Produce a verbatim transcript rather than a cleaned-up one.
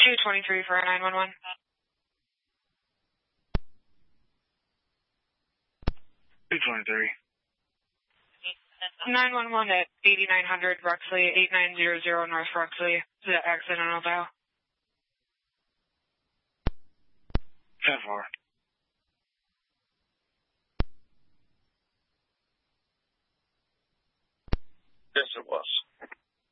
two twenty-three for a nine one one. two twenty-three. nine one one at eighty-nine hundred Ruxley, eight nine zero zero North Ruxley. Is that accidental dial? ten four. Yes, it was.